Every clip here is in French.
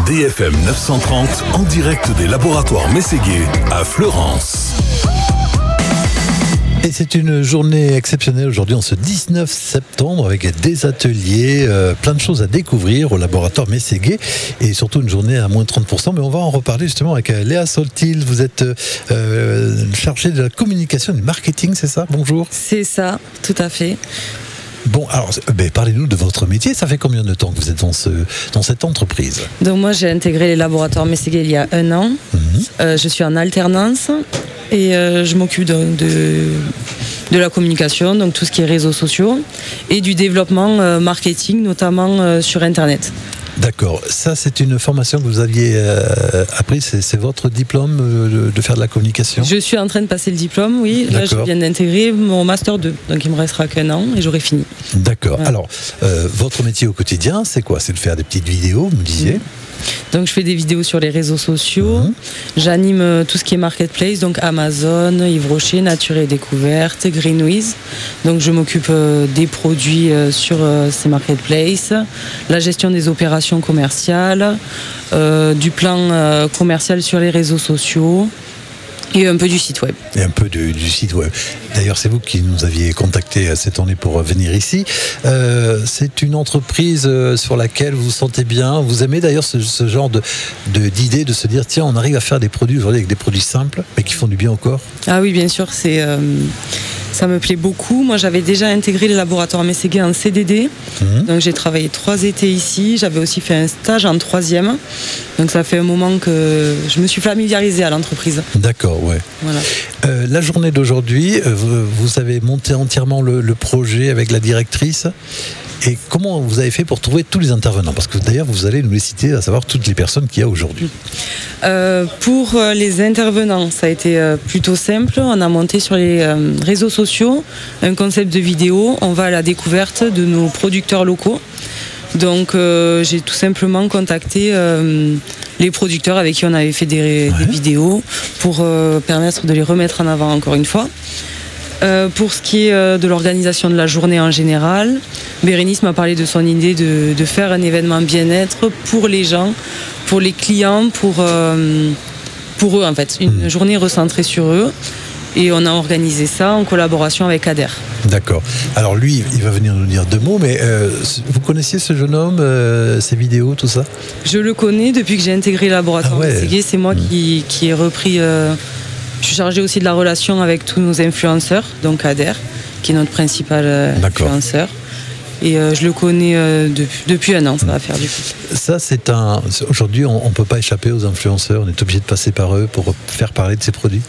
DFM 930 en direct des laboratoires Mességuet à Fleurance. Et c'est une journée exceptionnelle aujourd'hui, en ce 19 septembre, avec des ateliers, plein de choses à découvrir au laboratoire Mességuet, et surtout une journée à moins 30%. Mais on va en reparler justement avec Léa Soltil. Vous êtes chargée de la communication et du marketing, c'est ça? Bonjour. C'est ça, tout à fait. Bon, alors, parlez-nous de votre métier. Ça fait combien de temps que vous êtes dans cette entreprise? Donc moi, j'ai intégré les laboratoires Mességuet il y a 1 an. Je suis en alternance et je m'occupe de la communication, donc tout ce qui est réseaux sociaux, et du développement marketing, notamment sur Internet. D'accord. Ça, c'est une formation que vous aviez appris. C'est votre diplôme de faire de la communication? Je suis en train de passer le diplôme, oui. Là, je viens d'intégrer mon Master 2. Donc, il me restera qu'1 an et j'aurai fini. D'accord. Voilà. Alors, votre métier au quotidien, c'est quoi? C'est de faire des petites vidéos, vous me disiez? Donc je fais des vidéos sur les réseaux sociaux, j'anime tout ce qui est marketplace, donc Amazon, Yves Rocher, Nature et Découverte, Greenwiz. Donc je m'occupe des produits sur ces marketplaces, la gestion des opérations commerciales, du plan commercial sur les réseaux sociaux. Et un peu du site web. Et un peu du site web. D'ailleurs, c'est vous qui nous aviez contacté cette année pour venir ici. C'est une entreprise sur laquelle vous vous sentez bien. Vous aimez d'ailleurs ce genre d'idée de se dire, tiens, on arrive à faire des produits aujourd'hui avec des produits simples, mais qui font du bien au corps. Ah oui, bien sûr, ça me plaît beaucoup. Moi, j'avais déjà intégré les laboratoires Mességuet en CDD. Donc, j'ai travaillé 3 étés ici. J'avais aussi fait un stage en 3e. Donc, ça fait un moment que je me suis familiarisée à l'entreprise. D'accord, ouais. Voilà. La journée d'aujourd'hui, vous avez monté entièrement le projet avec la directrice. Et comment vous avez fait pour trouver tous les intervenants? Parce que d'ailleurs, vous allez nous les citer, à savoir toutes les personnes qu'il y a aujourd'hui. Pour les intervenants, ça a été plutôt simple. On a monté sur les réseaux sociaux un concept de vidéo. On va à la découverte de nos producteurs locaux. Donc j'ai tout simplement contacté les producteurs avec qui on avait fait des vidéos pour permettre de les remettre en avant encore une fois. Pour ce qui est de l'organisation de la journée en général, Bérénice m'a parlé de son idée de faire un événement bien-être pour les gens, pour les clients, pour eux en fait. Une journée recentrée sur eux. Et on a organisé ça en collaboration avec Kader. D'accord. Alors lui, il va venir nous dire 2 mots, mais vous connaissiez ce jeune homme, ses vidéos, tout ça? Je le connais depuis que j'ai intégré le laboratoire Mességuet. C'est moi qui ai repris... Je suis chargée aussi de la relation avec tous nos influenceurs, donc Kader, qui est notre principal influenceur. Et je le connais depuis 1 an, ça va faire du coup. Ça, aujourd'hui, on ne peut pas échapper aux influenceurs, on est obligé de passer par eux pour faire parler de ses produits.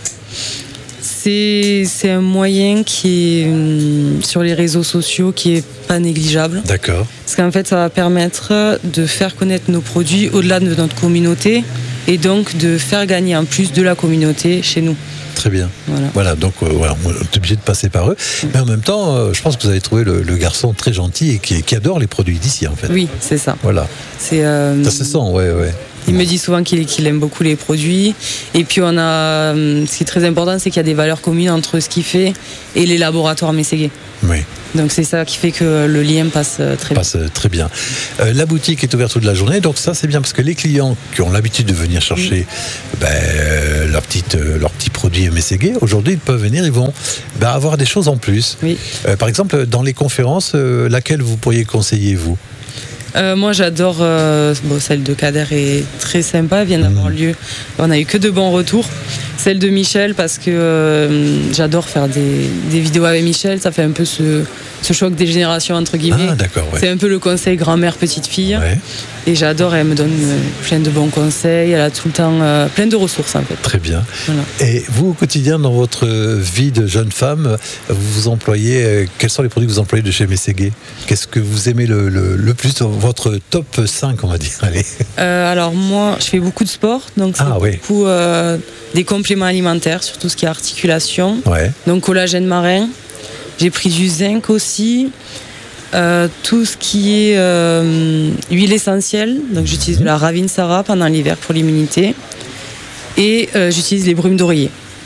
C'est un moyen qui est sur les réseaux sociaux qui est pas négligeable. D'accord. Parce qu'en fait, ça va permettre de faire connaître nos produits au-delà de notre communauté et donc de faire gagner en plus de la communauté chez nous. Très bien. Voilà, donc on est obligé de passer par eux. Mais en même temps, je pense que vous avez trouvé le garçon très gentil et qui adore les produits d'ici, en fait. Oui, c'est ça. Voilà. Ça se sent, ouais. Il me dit souvent qu'il aime beaucoup les produits. Et puis ce qui est très important, c'est qu'il y a des valeurs communes entre ce qu'il fait et les laboratoires Mességuet. Oui. Donc c'est ça qui fait que le lien passe très bien. La boutique est ouverte toute la journée, donc ça c'est bien parce que les clients qui ont l'habitude de venir chercher leurs petits produits Mességuet, aujourd'hui ils peuvent venir, ils vont avoir des choses en plus. Oui. Par exemple, dans les conférences, laquelle vous pourriez conseiller, vous? Moi j'adore celle de Kader est très sympa, elle vient d'avoir lieu. On a eu que de bons retours. Celle de Michel parce que j'adore faire des vidéos avec Michel, ça fait un peu ce choc des générations entre guillemets. Ah, d'accord, ouais. C'est un peu le conseil grand-mère petite fille. Ouais. Et j'adore, elle me donne plein de bons conseils, elle a tout le temps plein de ressources en fait. Très bien. Voilà. Et vous au quotidien dans votre vie de jeune femme, vous employez quels sont les produits que vous employez de chez Mességuet? Qu'est-ce que vous aimez le plus, votre top 5 on va dire? Allez. Alors moi je fais beaucoup de sport, donc c'est beaucoup des compléments alimentaires, surtout ce qui est articulation. Ouais. Donc collagène marin. J'ai pris du zinc aussi. Tout ce qui est huile essentielle. Donc j'utilise de la Ravinsara pendant l'hiver pour l'immunité. Et j'utilise les brumes d'oreiller.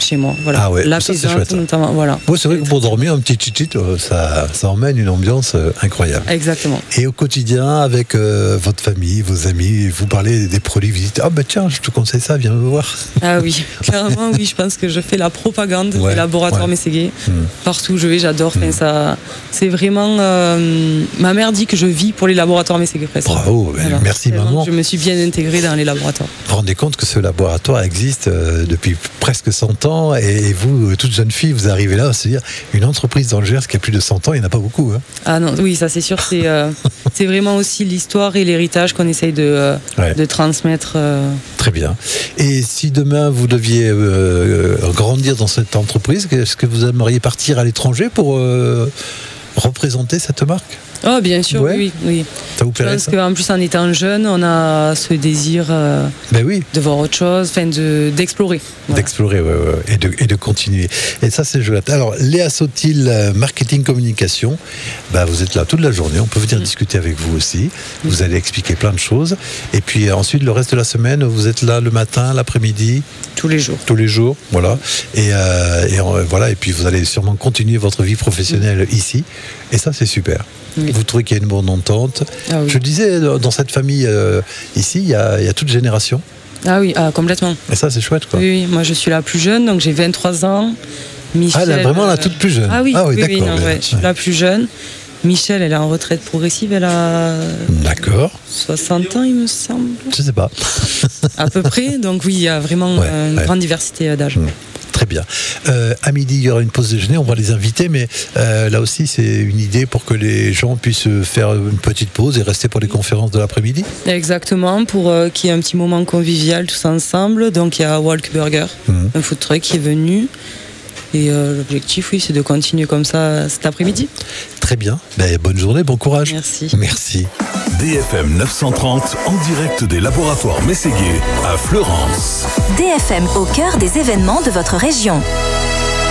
chez moi. Voilà. Ah ouais, ça, c'est l'apaisante chouette. notamment. Voilà. Ouais, c'est vrai que pour dormir, un petit chichit, ça emmène une ambiance incroyable. Exactement. Et au quotidien, avec votre famille, vos amis, vous parlez des produits, vous dites, ah bah tiens, je te conseille ça, viens me voir. Ah oui, clairement oui, je pense que je fais la propagande des laboratoires Mességué. Partout où je vais, j'adore. Enfin, ça, c'est vraiment... ma mère dit que je vis pour les laboratoires Mességué presque. Bravo, voilà. Merci maman. Je me suis bien intégrée dans les laboratoires. Vous vous rendez compte que ce laboratoire existe depuis presque 100 ans et vous, toute jeune fille, vous arrivez là, c'est-à-dire une entreprise dans le Gers qui a plus de 100 ans, il n'y en a pas beaucoup. Hein. Ah non, oui, ça c'est sûr, c'est vraiment aussi l'histoire et l'héritage qu'on essaye de transmettre. Très bien. Et si demain vous deviez grandir dans cette entreprise, est-ce que vous aimeriez partir à l'étranger pour représenter cette marque ? Oh, bien sûr, oui. Ça vous plairait, ça ? Je pense qu'en plus, en étant jeune, on a ce désir de voir autre chose, d'explorer. Voilà. D'explorer, et de continuer. Et ça, c'est chouette. Alors, Léa Sautil, marketing communication, vous êtes là toute la journée. On peut venir discuter avec vous aussi. Vous allez expliquer plein de choses. Et puis ensuite, le reste de la semaine, vous êtes là le matin, l'après-midi ? Tous les jours. Tous les jours, voilà. Et voilà. Et puis, vous allez sûrement continuer votre vie professionnelle ici. Et ça, c'est super. Oui. Vous trouvez qu'il y a une bonne entente. Ah oui. Je disais, dans cette famille ici, il y a toute génération. Ah oui, complètement. Et ça, c'est chouette, quoi. Oui, moi je suis la plus jeune, donc j'ai 23 ans. Michel, vraiment la toute plus jeune. Ah oui, d'accord. Je suis la plus jeune. Michel, elle est en retraite progressive, elle a 60 ans, il me semble. Je sais pas. À peu près, donc oui, il y a vraiment une grande diversité d'âge. Très bien. À midi, il y aura une pause déjeuner, on va les inviter, mais là aussi, c'est une idée pour que les gens puissent faire une petite pause et rester pour les conférences de l'après-midi. Exactement, pour qu'il y ait un petit moment convivial tous ensemble. Donc, il y a Walk Burger, un food truck qui est venu. Et l'objectif, c'est de continuer comme ça cet après-midi. Très bien. Bonne journée, bon courage. Merci. DFM 930 en direct des laboratoires Mességué à Fleurance. DFM au cœur des événements de votre région.